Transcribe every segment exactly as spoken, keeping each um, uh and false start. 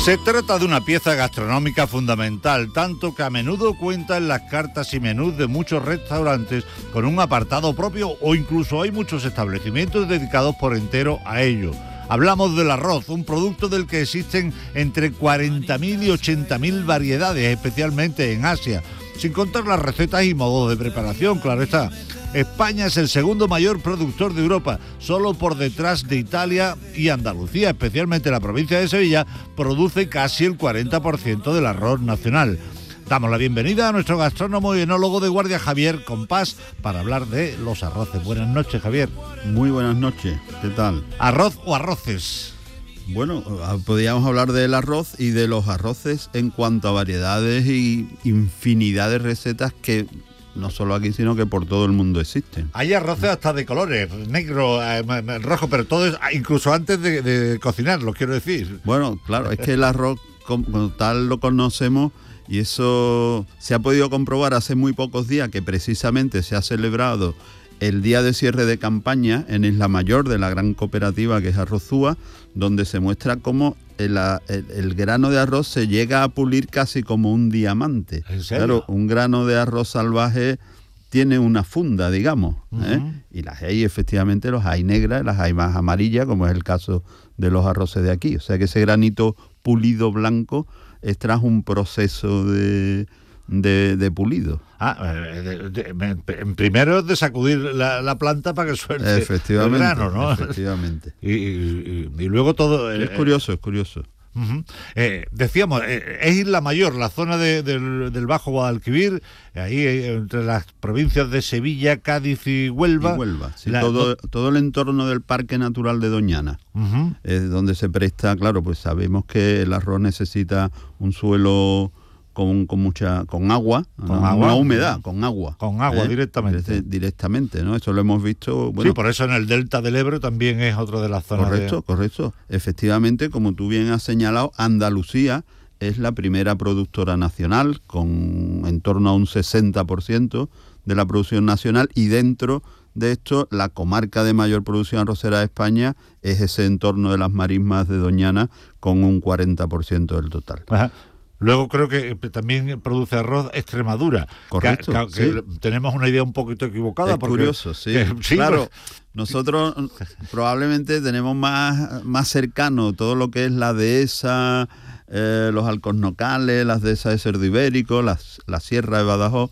Se trata de una pieza gastronómica fundamental, tanto que a menudo cuenta en las cartas y menús de muchos restaurantes con un apartado propio, o incluso hay muchos establecimientos dedicados por entero a ello. Hablamos del arroz, un producto del que existen entre cuarenta mil y ochenta mil variedades, especialmente en Asia, sin contar las recetas y modos de preparación, claro está. España es el segundo mayor productor de Europa, solo por detrás de Italia y Andalucía, especialmente la provincia de Sevilla, produce casi el cuarenta por ciento del arroz nacional. Damos la bienvenida a nuestro gastrónomo y enólogo de guardia, Javier Compás, para hablar de los arroces. Buenas noches, Javier. Muy buenas noches, ¿qué tal? ¿Arroz o arroces? Bueno, podríamos hablar del arroz y de los arroces en cuanto a variedades y infinidad de recetas que no solo aquí, sino que por todo el mundo existen. Hay arroces hasta de colores, negro, eh, rojo, pero todo es, incluso antes de, de cocinarlo, quiero decir. Bueno, claro, es que el arroz como tal lo conocemos y eso se ha podido comprobar hace muy pocos días, que precisamente se ha celebrado el día de cierre de campaña en Isla Mayor de la gran cooperativa que es Arrozúa, donde se muestra cómo el, el, el grano de arroz se llega a pulir casi como un diamante. ¿En serio? Claro, un grano de arroz salvaje tiene una funda, digamos, ¿eh? Uh-huh. Y las hay, efectivamente, los hay negras, las hay más amarillas, como es el caso de los arroces de aquí. O sea que ese granito pulido blanco es tras un proceso de... De, de pulido. Ah, de, de, de, primero es de sacudir la, la planta para que suelte efectivamente, el grano, ¿no? Efectivamente. y, y, y, y luego todo... Es eh, curioso, es curioso. Uh-huh. Eh, decíamos, eh, es Isla Mayor, la zona de, del, del Bajo Guadalquivir, ahí eh, entre las provincias de Sevilla, Cádiz y Huelva. Y Huelva, sí, la, todo, no... todo el entorno del Parque Natural de Doñana, uh-huh. Es donde se presta, claro, pues sabemos que el arroz necesita un suelo... Con, con mucha con agua, con no, agua, no humedad, con agua. Con agua ¿eh? directamente. Directamente, ¿no? Eso lo hemos visto. Bueno, sí, por eso en el Delta del Ebro también es otra de las zonas. Correcto, de... correcto. Efectivamente, como tú bien has señalado, Andalucía es la primera productora nacional, con en torno a un sesenta por ciento de la producción nacional, y dentro de esto, la comarca de mayor producción arrocera de España es ese entorno de las marismas de Doñana, con un cuarenta por ciento del total. Ajá. Luego creo que también produce arroz Extremadura. Correcto. Que, que sí. Tenemos una idea un poquito equivocada. Es porque, curioso, sí. Que, sí claro, pues... nosotros probablemente tenemos más, más cercano todo lo que es la dehesa, eh, los alcornocales, las dehesas de cerdo ibérico, las, la sierra de Badajoz,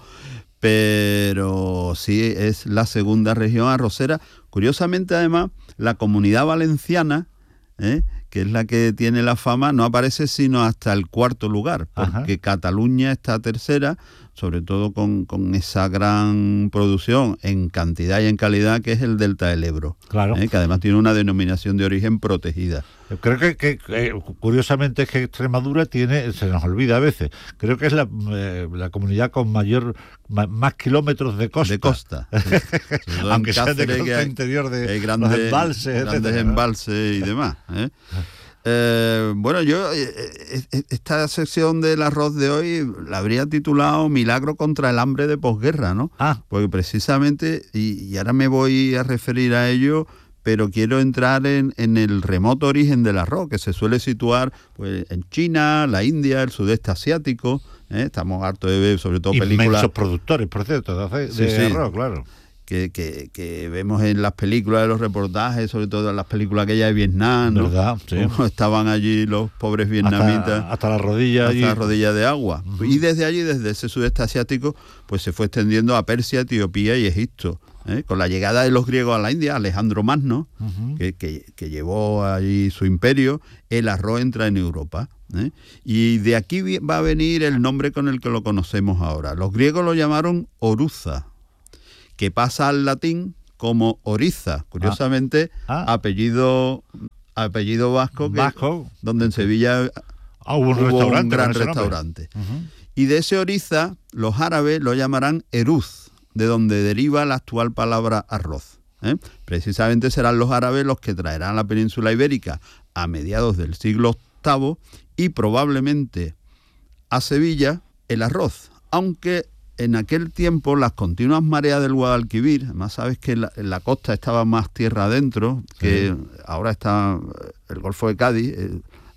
pero sí es la segunda región arrocera. Curiosamente, además, la Comunidad Valenciana, ¿eh? que es la que tiene la fama, no aparece sino hasta el cuarto lugar, porque Ajá. Cataluña está tercera, sobre todo con, con esa gran producción en cantidad y en calidad que es el Delta del Ebro, claro. ¿eh? Que además tiene una denominación de origen protegida. Creo que, que, que curiosamente es que Extremadura tiene, se nos olvida a veces, creo que es la, eh, la comunidad con mayor más, más kilómetros de costa. De costa. Sí. Aunque sea de costa hay, interior de hay grandes, los embalses, grandes etcétera, embalses y demás. ¿eh? Eh, bueno, yo eh, esta sección del arroz de hoy la habría titulado Milagro contra el hambre de posguerra, ¿no? Ah. Porque precisamente, y, y ahora me voy a referir a ello, pero quiero entrar en, en el remoto origen del arroz, que se suele situar pues en China, la India, el sudeste asiático, ¿eh? Estamos hartos de ver, sobre todo películas... Inmensos productores, por cierto, de, sí, de sí. arroz, claro. Que, que, que vemos en las películas, de los reportajes, sobre todo en las películas aquellas de Vietnam, ¿no? ¿Verdad? Sí. Como estaban allí los pobres vietnamitas. Hasta, hasta la rodilla. Hasta allí. la rodilla de agua. Uh-huh. Y desde allí, desde ese sudeste asiático, pues se fue extendiendo a Persia, Etiopía y Egipto. ¿eh? Con la llegada de los griegos a la India, Alejandro Magno, uh-huh. que, que, que llevó allí su imperio, el arroz entra en Europa. ¿eh? Y de aquí va a venir el nombre con el que lo conocemos ahora. Los griegos lo llamaron oruza, que pasa al latín como oriza, curiosamente, ah. Ah. apellido apellido vasco, que, vasco, donde en Sevilla ah, hubo un, hubo restaurante un gran restaurante. Uh-huh. Y de ese oriza, los árabes lo llamarán eruz, de donde deriva la actual palabra arroz. ¿eh? Precisamente serán los árabes los que traerán a la península ibérica a mediados del siglo octavo y probablemente a Sevilla el arroz, aunque en aquel tiempo las continuas mareas del Guadalquivir, además sabes que en la, en la costa estaba más tierra adentro, que sí. Ahora está el Golfo de Cádiz, eh,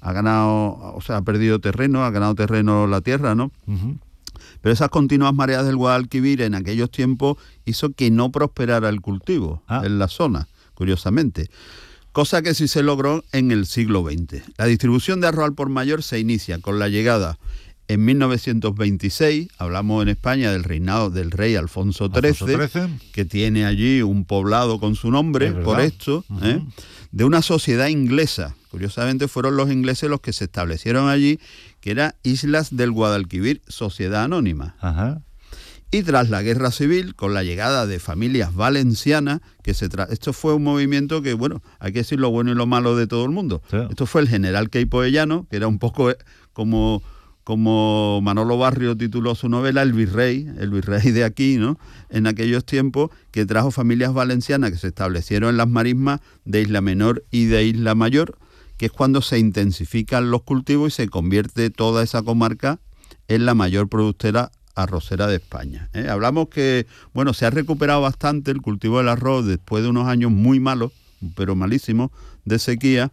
ha ganado, o sea, ha perdido terreno, ha ganado terreno la tierra, ¿no? Uh-huh. Pero esas continuas mareas del Guadalquivir en aquellos tiempos hizo que no prosperara el cultivo ah. en la zona, curiosamente. Cosa que sí se logró en el siglo veinte. La distribución de arroz al por mayor se inicia con la llegada en mil novecientos veintiséis, hablamos en España del reinado del rey Alfonso trece, que tiene allí un poblado con su nombre, por esto, uh-huh. ¿eh? de una sociedad inglesa. Curiosamente fueron los ingleses los que se establecieron allí, que era Islas del Guadalquivir, Sociedad Anónima. Uh-huh. Y tras la Guerra Civil, con la llegada de familias valencianas, que se tra- esto fue un movimiento que, bueno, hay que decir lo bueno y lo malo de todo el mundo. Sí. Esto fue el general Queipo de Llano, que era un poco como... como Manolo Barrio tituló su novela, El Virrey, el virrey de aquí, ¿no? En aquellos tiempos, que trajo familias valencianas que se establecieron en las marismas de Isla Menor y de Isla Mayor, que es cuando se intensifican los cultivos y se convierte toda esa comarca en la mayor productora arrocera de España, ¿eh? Hablamos que, bueno, se ha recuperado bastante el cultivo del arroz después de unos años muy malos, pero malísimos, de sequía.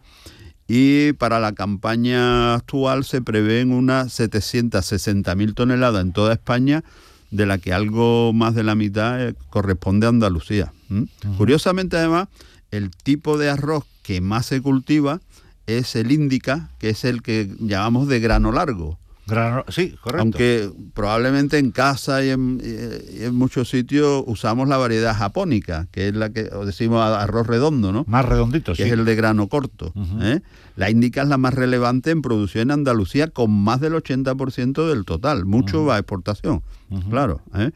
Y para la campaña actual se prevén unas setecientas sesenta mil toneladas en toda España, de la que algo más de la mitad eh, corresponde a Andalucía. ¿Mm? Uh-huh. Curiosamente, además, el tipo de arroz que más se cultiva es el índica, que es el que llamamos de grano largo. Grano, sí, correcto. Aunque probablemente en casa y en, y en muchos sitios usamos la variedad japónica, que es la que decimos arroz redondo, ¿no? Más redondito, que sí. es el de grano corto. Uh-huh. ¿eh? La índica es la más relevante en producción en Andalucía, con más del ochenta por ciento del total. Mucho uh-huh. va a exportación, uh-huh. claro. ¿eh?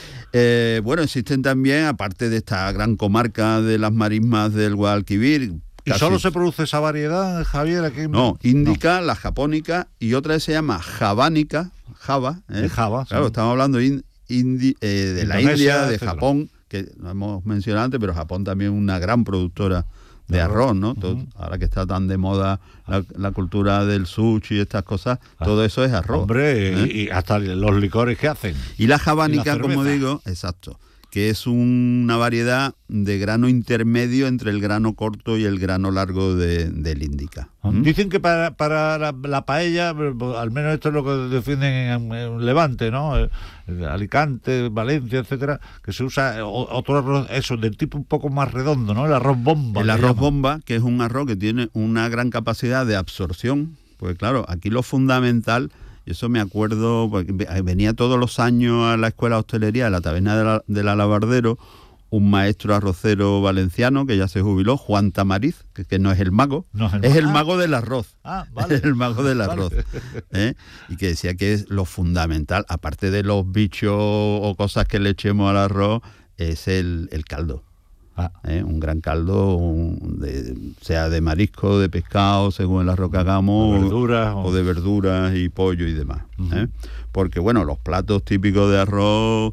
Eh, bueno, existen también, aparte de esta gran comarca de las marismas del Guadalquivir, ¿y casi solo se produce esa variedad, Javier? Aquí no, índica, no. La japónica, y otra que se llama javánica, Java. ¿eh? De Java, claro, sí. estamos hablando in, indi, eh, de Indonesia, la India, de etcétera. Japón, que no hemos mencionado antes, pero Japón también es una gran productora de arroz, arroz ¿no? Uh-huh. Todo, ahora que está tan de moda la, la cultura del sushi y estas cosas, ah. todo eso es arroz. Hombre, ¿eh? y, y hasta los licores que hacen. Y la javánica, como digo, exacto, que es una variedad de grano intermedio entre el grano corto y el grano largo de, del índica. ¿Mm? Dicen que para, para la, la paella, al menos esto es lo que defienden en, en Levante, ¿no? Alicante, Valencia, etcétera, que se usa otro arroz, eso, del tipo un poco más redondo, ¿no? El arroz bomba. El arroz bomba, que es un arroz que tiene una gran capacidad de absorción, pues claro, aquí lo fundamental... Y eso me acuerdo, porque venía todos los años a la escuela de hostelería de la taberna de la, de la Labardero, un maestro arrocero valenciano que ya se jubiló, Juan Tamariz, que, que no es el mago, no es el, es el mago del arroz. Ah, vale. Es el mago del arroz. Vale. ¿eh? Y que decía que es lo fundamental, aparte de los bichos o cosas que le echemos al arroz, es el, el caldo. Ah. ¿Eh? Un gran caldo, un, de, sea de marisco, de pescado, según el arroz que hagamos, de verduras, o, o de verduras y pollo y demás. Uh-huh. ¿eh? Porque bueno, los platos típicos de arroz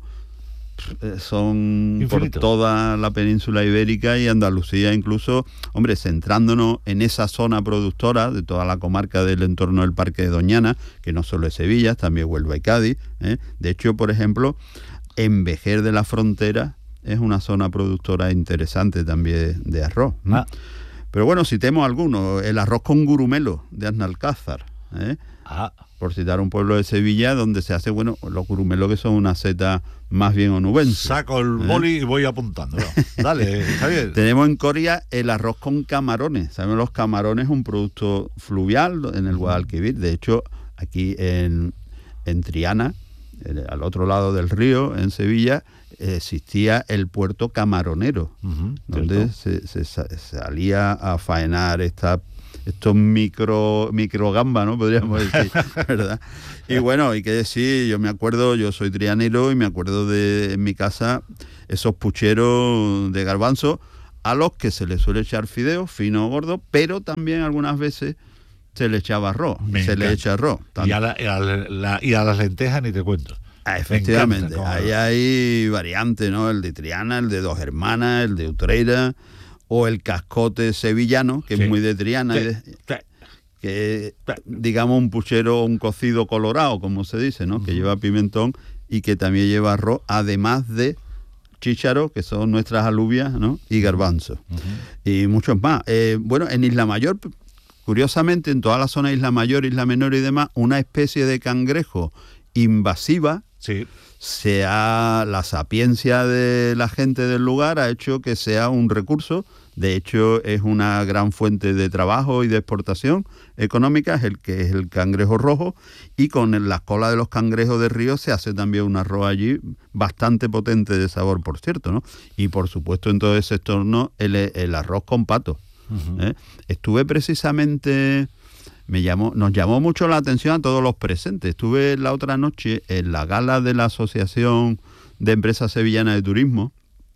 son infinito por toda la península ibérica y Andalucía incluso, hombre, centrándonos en esa zona productora de toda la comarca del entorno del Parque de Doñana, que no solo es Sevilla, también Huelva y Cádiz. ¿eh? De hecho, por ejemplo, en Vejer de la Frontera es una zona productora interesante también de arroz. Ah. Pero bueno, citemos algunos. El arroz con gurumelo de Aznalcázar, ¿eh? ah. por citar un pueblo de Sevilla donde se hace, bueno, los gurumelos, que son una seta más bien onubense. Saco el boli ¿eh? y voy apuntando. Dale, Javier. Tenemos en Coria el arroz con camarones. Sabemos, los camarones es un producto fluvial en el Guadalquivir. De hecho, aquí en, en Triana, al otro lado del río, en Sevilla, existía el puerto camaronero, uh-huh, donde se, se, se salía a faenar esta, estos micro micro gambas, ¿no? Podríamos decir, ¿verdad? Y bueno, hay que decir, yo me acuerdo, yo soy trianero y me acuerdo de en mi casa esos pucheros de garbanzo a los que se les suele echar fideo, fino o gordo, pero también algunas veces se le echaba arroz, me se encanta. le echa arroz. Y a, la, y, a la, y a las lentejas ni te cuento. Ah, efectivamente, ahí hay variantes, ¿no? El de Triana, el de Dos Hermanas, el de Utrera, o el cascote sevillano, que sí. es muy de Triana, sí. y de, sí. que sí. digamos un puchero, un cocido colorado, como se dice, ¿no? Uh-huh. Que lleva pimentón y que también lleva arroz, además de chícharos, que son nuestras alubias, ¿no? Y garbanzos. Uh-huh. Y muchos más. Eh, bueno, en Isla Mayor curiosamente, en toda la zona Isla Mayor, Isla Menor y demás, una especie de cangrejo invasiva. Sí. Sea la sapiencia de la gente del lugar ha hecho que sea un recurso. De hecho, es una gran fuente de trabajo y de exportación económica, es el que es el cangrejo rojo, y con el, las colas de los cangrejos de río se hace también un arroz allí bastante potente de sabor, por cierto, ¿no? Y por supuesto en todo ese entorno el, el arroz con pato. Uh-huh. ¿eh? Estuve precisamente... Me llamó, nos llamó mucho la atención a todos los presentes. Estuve la otra noche en la gala de la Asociación de Empresas Sevillanas de Turismo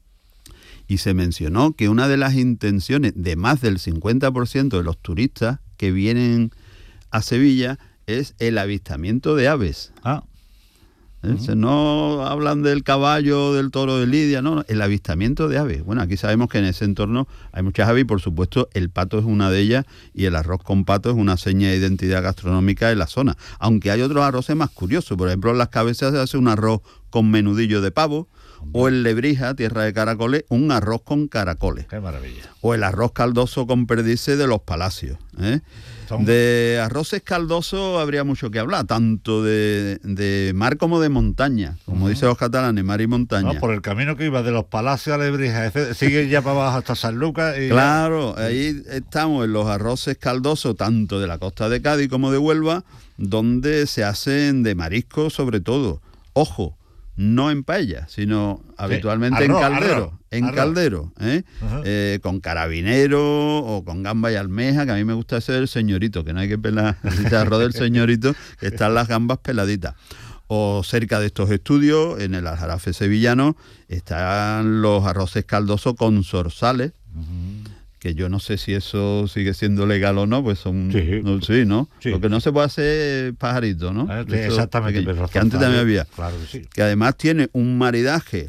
y se mencionó que una de las intenciones de más del cincuenta por ciento de los turistas que vienen a Sevilla es el avistamiento de aves. Ah. Uh-huh. No hablan del caballo, del toro de Lidia, no, el avistamiento de aves. Bueno, aquí sabemos que en ese entorno hay muchas aves y por supuesto el pato es una de ellas y el arroz con pato es una seña de identidad gastronómica de la zona. Aunque hay otros arroces más curiosos, por ejemplo en Las Cabezas se hace un arroz con menudillo de pavo, o en Lebrija, tierra de caracoles, un arroz con caracoles. ¡Qué maravilla! O el arroz caldoso con perdices de Los Palacios, ¿eh? Son... De arroces caldosos habría mucho que hablar, tanto de, de mar como de montaña, como uh-huh. dicen los catalanes, mar y montaña. No, por el camino que iba de Los Palacios a Lebrija, sigue ya para abajo hasta San Lucas. Y claro, ya... ahí estamos en los arroces caldosos, tanto de la costa de Cádiz como de Huelva, donde se hacen de marisco sobre todo. Ojo, no en paella, sino sí. habitualmente arroz, en caldero, arroz, en arroz. caldero, ¿eh? Uh-huh. eh, con carabinero o con gamba y almeja, que a mí me gusta ese el señorito, que no hay que pelar, el arroz del señorito, que están las gambas peladitas. O cerca de estos estudios, en el Aljarafe sevillano, están los arroces caldosos con zorzales, uh-huh. que yo no sé si eso sigue siendo legal o no, pues son... Sí, no, sí, ¿no? Sí. Lo que no se puede hacer es pajarito, ¿no? Ah, sí, exactamente. Que, que antes también había. Claro que sí. Que además tiene un maridaje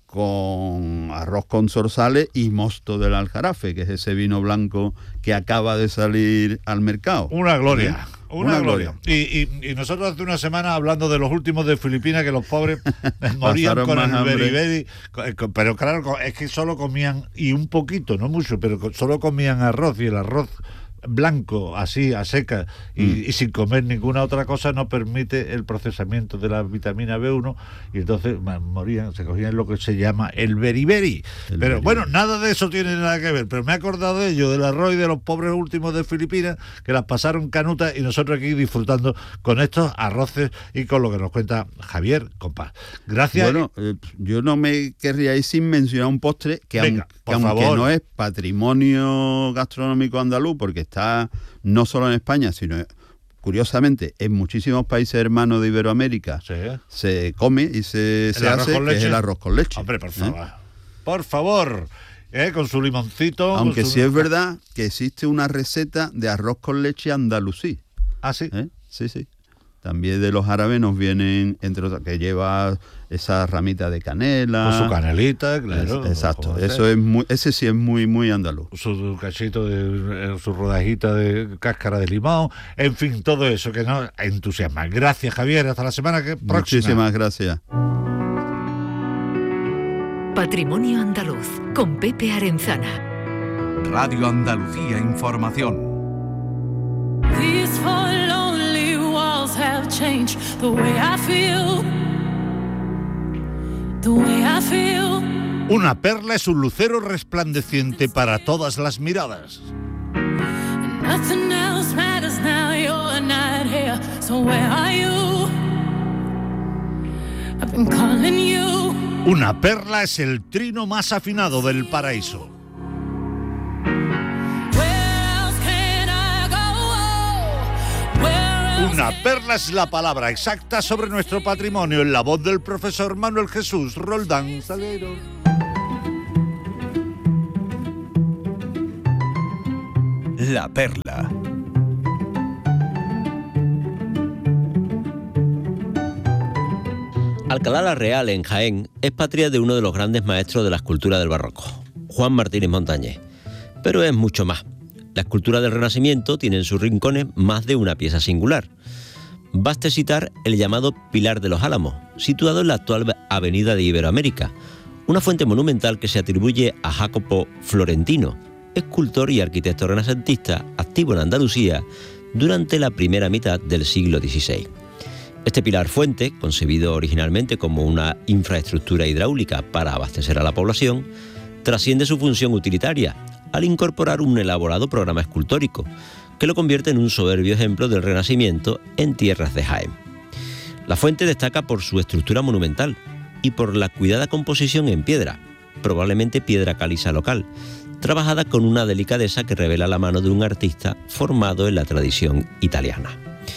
con arroz con zorzales y mosto del Aljarafe, que es ese vino blanco que acaba de salir al mercado. Una gloria. ¿Sí? Una, Una gloria. gloria. Y, y, y nosotros hace una semana hablando de los últimos de Filipinas, que los pobres morían con el beriberi, pero claro, es que solo comían, y un poquito, no mucho, pero solo comían arroz, y el arroz blanco, así, a seca, y, mm. y sin comer ninguna otra cosa, no permite el procesamiento de la vitamina B uno, y entonces morían, se cogían lo que se llama el beriberi. El pero beriberi. Bueno, nada de eso tiene nada que ver, pero me he acordado de ello, del arroz y de los pobres últimos de Filipinas, que las pasaron canutas, y nosotros aquí disfrutando con estos arroces y con lo que nos cuenta Javier, compa. Gracias. Bueno, eh, yo no me querría ir sin mencionar un postre que, Venga, aunque, que aunque no es patrimonio gastronómico andaluz, porque está no solo en España, sino curiosamente en muchísimos países hermanos de Iberoamérica, sí. se come y se, se hace, que es el arroz con leche. Hombre, por favor. ¿Eh? Por favor, ¿eh? Con su limoncito. Aunque su... sí es verdad que existe una receta de arroz con leche andalusí. Ah, sí. ¿Eh? Sí, sí. También de los árabes nos vienen, entre otras, que lleva esa ramita de canela. Con su canelita, claro. Es, exacto, eso es muy, ese sí es muy, muy andaluz. Su cachito, de su rodajita de cáscara de limón, en fin, todo eso que nos entusiasma. Gracias, Javier, hasta la semana que próxima. Muchísimas gracias. Patrimonio Andaluz, con Pepe Arenzana. Radio Andalucía Información. Have changed the way I feel, the way I feel. Una perla es un lucero resplandeciente para todas las miradas. Nothing else matters now, you're not here, so where are you? I've been calling you. Una perla es el trino más afinado del paraíso. Una perla es la palabra exacta sobre nuestro patrimonio, en la voz del profesor Manuel Jesús Roldán Salero. La perla. Alcalá la Real, en Jaén, es patria de uno de los grandes maestros de la escultura del barroco, Juan Martínez Montañés. Pero es mucho más. La escultura del Renacimiento tiene en sus rincones más de una pieza singular. Baste citar el llamado Pilar de los Álamos, situado en la actual avenida de Iberoamérica, una fuente monumental que se atribuye a Jacopo Florentino, escultor y arquitecto renacentista activo en Andalucía durante la primera mitad del siglo dieciséis. Este pilar fuente, concebido originalmente como una infraestructura hidráulica para abastecer a la población, trasciende su función utilitaria al incorporar un elaborado programa escultórico que lo convierte en un soberbio ejemplo del Renacimiento en tierras de Jaén. La fuente destaca por su estructura monumental y por la cuidada composición en piedra, probablemente piedra caliza local, trabajada con una delicadeza que revela la mano de un artista formado en la tradición italiana.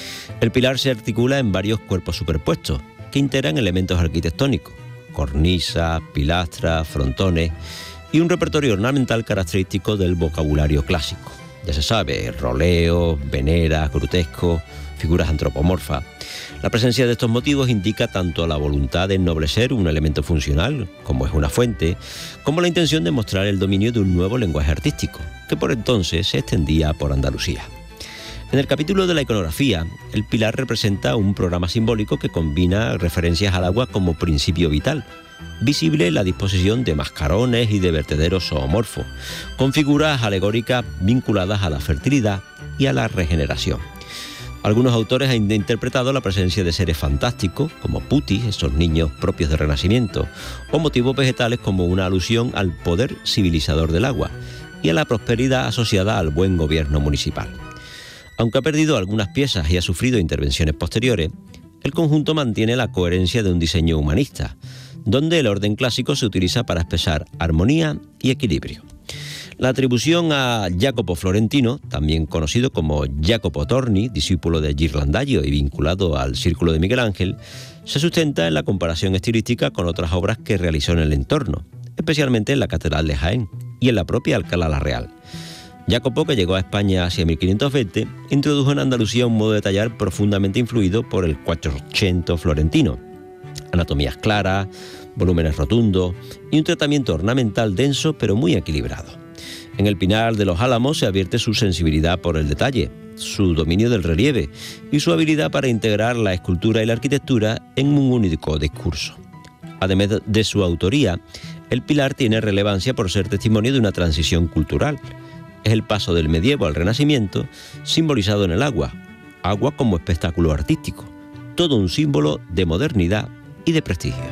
El pilar se articula en varios cuerpos superpuestos que integran elementos arquitectónicos, cornisa, pilastra, frontones y un repertorio ornamental característico del vocabulario clásico. Ya se sabe, roleo, venera, grutesco, figuras antropomorfas. La presencia de estos motivos indica tanto la voluntad de ennoblecer un elemento funcional, como es una fuente, como la intención de mostrar el dominio de un nuevo lenguaje artístico, que por entonces se extendía por Andalucía. En el capítulo de la iconografía, el pilar representa un programa simbólico que combina referencias al agua como principio vital, visible en la disposición de mascarones y de vertederos zoomorfos, con figuras alegóricas vinculadas a la fertilidad y a la regeneración. Algunos autores han interpretado la presencia de seres fantásticos, como putis, esos niños propios del Renacimiento, o motivos vegetales como una alusión al poder civilizador del agua y a la prosperidad asociada al buen gobierno municipal. Aunque ha perdido algunas piezas y ha sufrido intervenciones posteriores, el conjunto mantiene la coherencia de un diseño humanista, donde el orden clásico se utiliza para expresar armonía y equilibrio. La atribución a Jacopo Florentino, también conocido como Jacopo Torni, discípulo de Ghirlandaio y vinculado al Círculo de Miguel Ángel, se sustenta en la comparación estilística con otras obras que realizó en el entorno, especialmente en la Catedral de Jaén y en la propia Alcalá la Real. Jacopo, que llegó a España hacia mil quinientos veinte, introdujo en Andalucía un modo de tallar profundamente influido por el Quattrocento florentino. Anatomías claras, volúmenes rotundos y un tratamiento ornamental denso pero muy equilibrado. En el Pinar de los Álamos se advierte su sensibilidad por el detalle, su dominio del relieve y su habilidad para integrar la escultura y la arquitectura en un único discurso. Además de su autoría, el pilar tiene relevancia por ser testimonio de una transición cultural. Es el paso del medievo al Renacimiento, simbolizado en el agua, agua como espectáculo artístico, todo un símbolo de modernidad y de prestigio.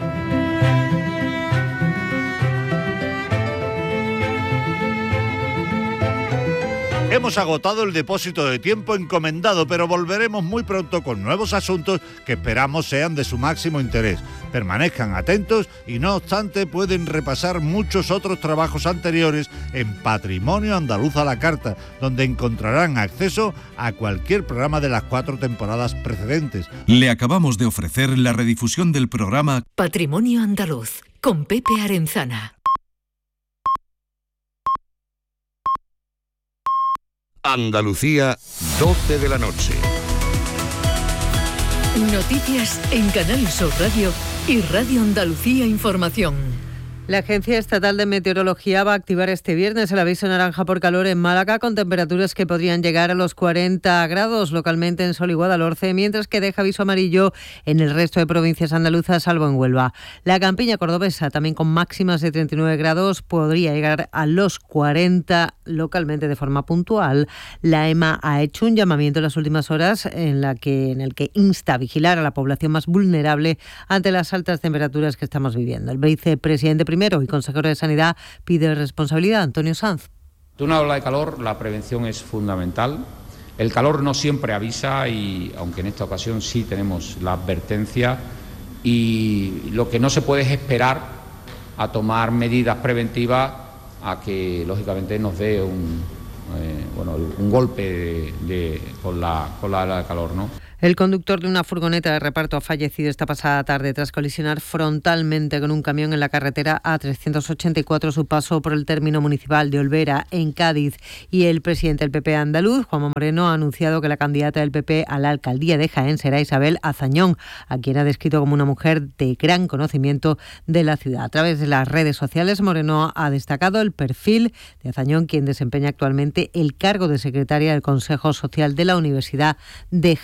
Hemos agotado el depósito de tiempo encomendado, pero volveremos muy pronto con nuevos asuntos que esperamos sean de su máximo interés. Permanezcan atentos y no obstante pueden repasar muchos otros trabajos anteriores en Patrimonio Andaluz a la Carta, donde encontrarán acceso a cualquier programa de las cuatro temporadas precedentes. Le acabamos de ofrecer la redifusión del programa Patrimonio Andaluz con Pepe Arenzana. Andalucía, doce de la noche. Noticias en Canal Sur Radio y Radio Andalucía Información. La Agencia Estatal de Meteorología va a activar este viernes el aviso naranja por calor en Málaga, con temperaturas que podrían llegar a los cuarenta grados localmente en Sol y Guadalhorce, mientras que deja aviso amarillo en el resto de provincias andaluzas, salvo en Huelva. La campiña cordobesa, también con máximas de treinta y nueve grados, podría llegar a los cuarenta localmente de forma puntual. La EMA ha hecho un llamamiento en las últimas horas en, la que, en el que insta a vigilar a la población más vulnerable ante las altas temperaturas que estamos viviendo. El vicepresidente primero y consejero de Sanidad pide responsabilidad. Antonio Sanz. De una ola de calor, la prevención es fundamental. El calor no siempre avisa, y aunque en esta ocasión sí tenemos la advertencia, y lo que no se puede es esperar a tomar medidas preventivas a que lógicamente nos dé un, eh, bueno, un golpe de, de, con, la, con la ola de calor, ¿no? El conductor de una furgoneta de reparto ha fallecido esta pasada tarde tras colisionar frontalmente con un camión en la carretera A trescientos ochenta y cuatro, su paso por el término municipal de Olvera, en Cádiz. Y el presidente del P P andaluz, Juanma Moreno, ha anunciado que la candidata del P P a la alcaldía de Jaén será Isabel Azañón, a quien ha descrito como una mujer de gran conocimiento de la ciudad. A través de las redes sociales, Moreno ha destacado el perfil de Azañón, quien desempeña actualmente el cargo de secretaria del Consejo Social de la Universidad de Jaén.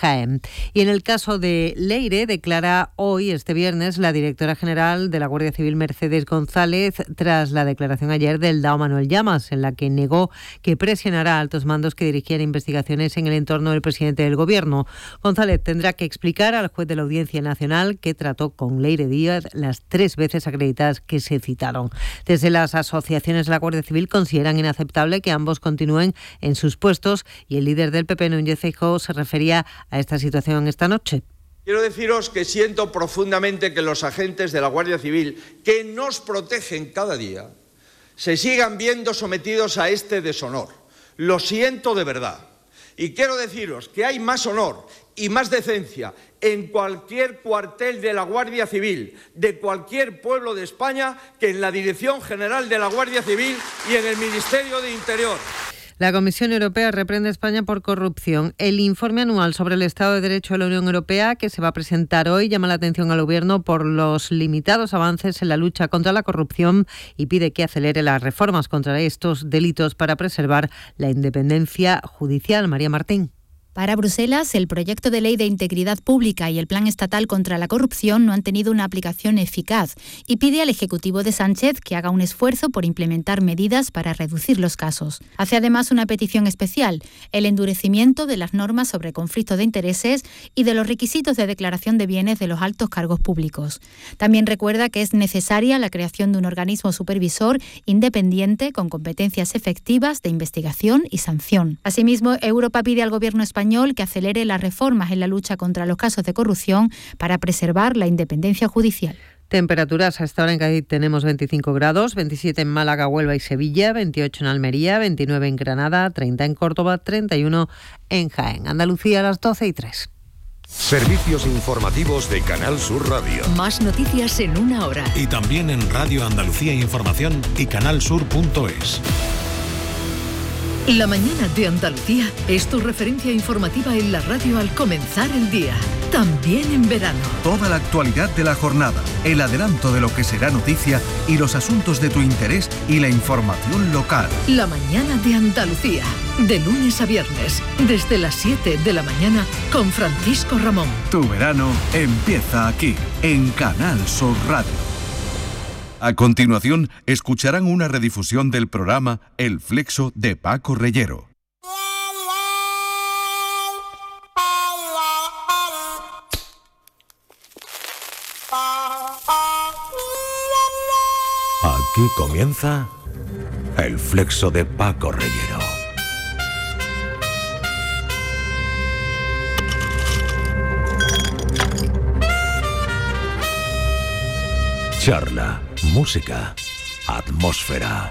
Y en el caso de Leire, declara hoy, este viernes, la directora general de la Guardia Civil, Mercedes González, tras la declaración ayer del D A O Manuel Llamas, en la que negó que presionará a altos mandos que dirigían investigaciones en el entorno del presidente del Gobierno. González tendrá que explicar al juez de la Audiencia Nacional que trató con Leire Díaz las tres veces acreditadas que se citaron. Desde las asociaciones de la Guardia Civil consideran inaceptable que ambos continúen en sus puestos y el líder del P P, Núñez Feijóo, se refería a esta situación esta noche. Quiero deciros que siento profundamente que los agentes de la Guardia Civil, que nos protegen cada día, se sigan viendo sometidos a este deshonor. Lo siento de verdad. Y quiero deciros que hay más honor y más decencia en cualquier cuartel de la Guardia Civil, de cualquier pueblo de España, que en la Dirección General de la Guardia Civil y en el Ministerio de Interior. La Comisión Europea reprende a España por corrupción. El informe anual sobre el Estado de Derecho de la Unión Europea, que se va a presentar hoy, llama la atención al Gobierno por los limitados avances en la lucha contra la corrupción y pide que acelere las reformas contra estos delitos para preservar la independencia judicial. María Martín. Para Bruselas, el proyecto de ley de integridad pública y el plan estatal contra la corrupción no han tenido una aplicación eficaz y pide al Ejecutivo de Sánchez que haga un esfuerzo por implementar medidas para reducir los casos. Hace además una petición especial, el endurecimiento de las normas sobre conflicto de intereses y de los requisitos de declaración de bienes de los altos cargos públicos. También recuerda que es necesaria la creación de un organismo supervisor independiente con competencias efectivas de investigación y sanción. Asimismo, Europa pide al Gobierno español que acelere las reformas en la lucha contra los casos de corrupción para preservar la independencia judicial. Temperaturas: hasta ahora en Cádiz tenemos veinticinco grados, veintisiete en Málaga, Huelva y Sevilla, veintiocho en Almería, veintinueve en Granada, treinta en Córdoba, treinta y uno en Jaén. Andalucía a las doce y tres. Servicios informativos de Canal Sur Radio. Más noticias en una hora. Y también en Radio Andalucía Información y canalsur punto es. La mañana de Andalucía es tu referencia informativa en la radio al comenzar el día, también en verano. Toda la actualidad de la jornada, el adelanto de lo que será noticia y los asuntos de tu interés y la información local. La mañana de Andalucía, de lunes a viernes, desde las siete de la mañana con Francisco Ramón. Tu verano empieza aquí, en Canal Sur Radio. A continuación, escucharán una redifusión del programa El Flexo de Paco Reyero. Aquí comienza El Flexo de Paco Reyero. Charla, música, atmósfera.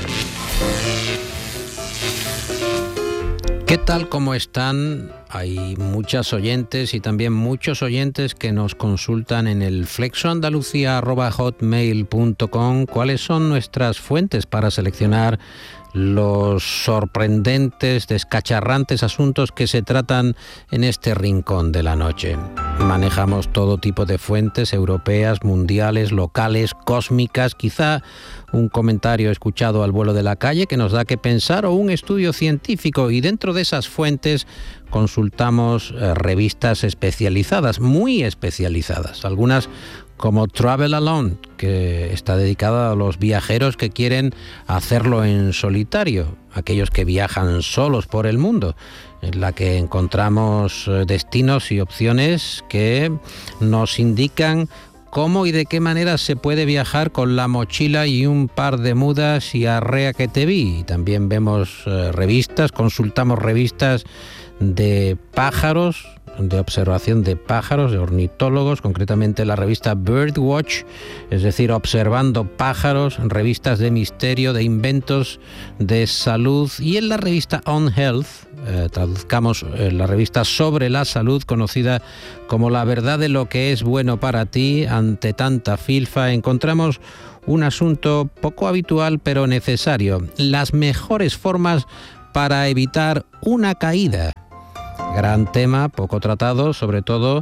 ¿Qué tal? ¿Cómo están? Hay muchas oyentes y también muchos oyentes que nos consultan en el flexoandalucía arroba hotmail punto com cuáles son nuestras fuentes para seleccionar los sorprendentes, descacharrantes asuntos que se tratan en este rincón de la noche. Manejamos todo tipo de fuentes europeas, mundiales, locales, cósmicas, quizá un comentario escuchado al vuelo de la calle que nos da que pensar o un estudio científico, y dentro de esas fuentes consultamos eh, revistas especializadas, muy especializadas, algunas como Travel Alone, que está dedicada a los viajeros que quieren hacerlo en solitario, aquellos que viajan solos por el mundo, en la que encontramos destinos y opciones que nos indican cómo y de qué manera se puede viajar con la mochila y un par de mudas y arrea que te vi. También vemos eh, revistas, consultamos revistas de pájaros, de observación de pájaros, de ornitólogos, concretamente la revista Birdwatch, es decir, observando pájaros, revistas de misterio, de inventos, de salud, y en la revista On Health, eh, traduzcamos eh, la revista sobre la salud, conocida como La verdad de lo que es bueno para ti. Ante tanta filfa encontramos un asunto poco habitual pero necesario: las mejores formas para evitar una caída. Gran tema, poco tratado, sobre todo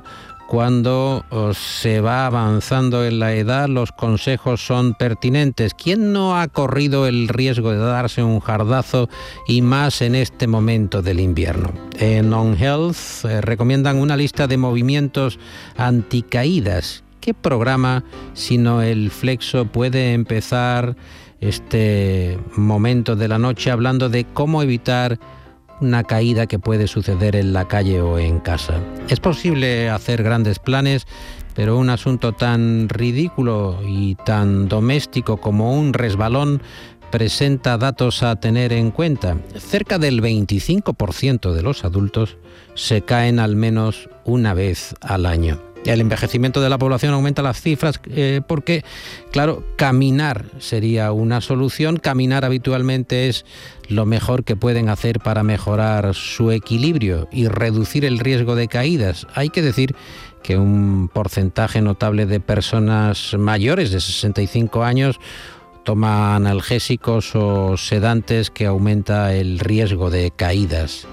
cuando se va avanzando en la edad, los consejos son pertinentes. ¿Quién no ha corrido el riesgo de darse un jardazo, y más en este momento del invierno? En On Health eh, recomiendan una lista de movimientos anticaídas. ¿Qué programa, sino el Flexo, puede empezar este momento de la noche hablando de cómo evitar una caída que puede suceder en la calle o en casa? Es posible hacer grandes planes, pero un asunto tan ridículo y tan doméstico como un resbalón presenta datos a tener en cuenta. Cerca del veinticinco por ciento de los adultos se caen al menos una vez al año. El envejecimiento de la población aumenta las cifras eh, porque, claro, caminar sería una solución. Caminar habitualmente es lo mejor que pueden hacer para mejorar su equilibrio y reducir el riesgo de caídas. Hay que decir que un porcentaje notable de personas mayores de sesenta y cinco años toma analgésicos o sedantes, que aumenta el riesgo de caídas.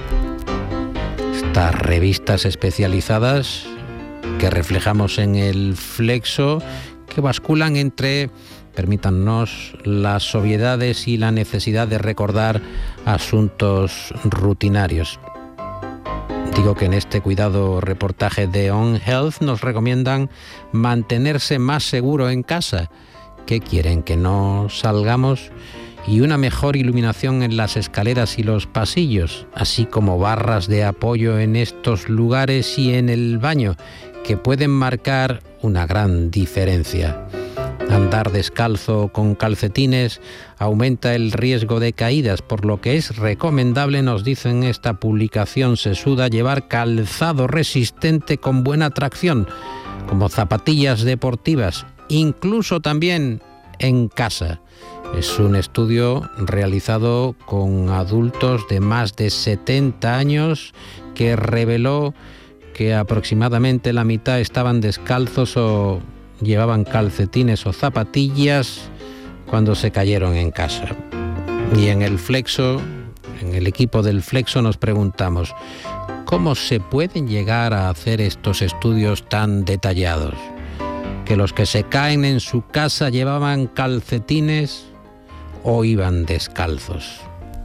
Estas revistas especializadas que reflejamos en el Flexo, que basculan entre, permítanos, las obviedades y la necesidad de recordar asuntos rutinarios. Digo que en este cuidado reportaje de On Health nos recomiendan mantenerse más seguro en casa. ¿Qué quieren? ¿Que no salgamos? Y una mejor iluminación en las escaleras y los pasillos, así como barras de apoyo en estos lugares y en el baño, que pueden marcar una gran diferencia. Andar descalzo con calcetines aumenta el riesgo de caídas, por lo que es recomendable, nos dicen en esta publicación sesuda, llevar calzado resistente con buena tracción, como zapatillas deportivas, incluso también en casa. Es un estudio realizado con adultos de más de setenta años que reveló que aproximadamente la mitad estaban descalzos o llevaban calcetines o zapatillas cuando se cayeron en casa. Y en el Flexo, en el equipo del Flexo, nos preguntamos, ¿cómo se pueden llegar a hacer estos estudios tan detallados? ¿Que los que se caen en su casa llevaban calcetines o iban descalzos?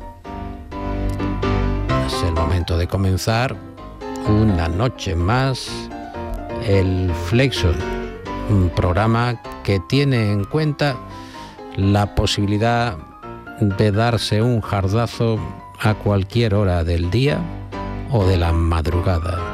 Es el momento de comenzar una noche más el Flexo, un programa que tiene en cuenta la posibilidad de darse un jardazo a cualquier hora del día o de la madrugada.